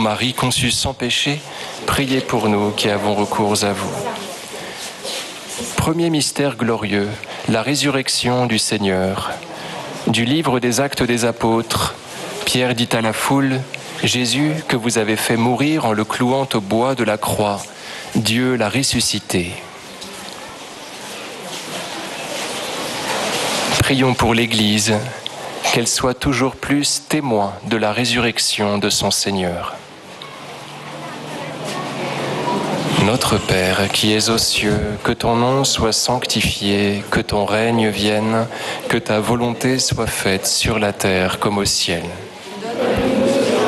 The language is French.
Marie conçue sans péché, priez pour nous qui avons recours à vous. Premier mystère glorieux, la résurrection du Seigneur. Du livre des Actes des Apôtres, Pierre dit à la foule, « Jésus, que vous avez fait mourir en le clouant au bois de la croix, Dieu l'a ressuscité. » Prions pour l'Église, qu'elle soit toujours plus témoin de la résurrection de son Seigneur. Notre Père, qui es aux cieux, que ton nom soit sanctifié, que ton règne vienne, que ta volonté soit faite sur la terre comme au ciel.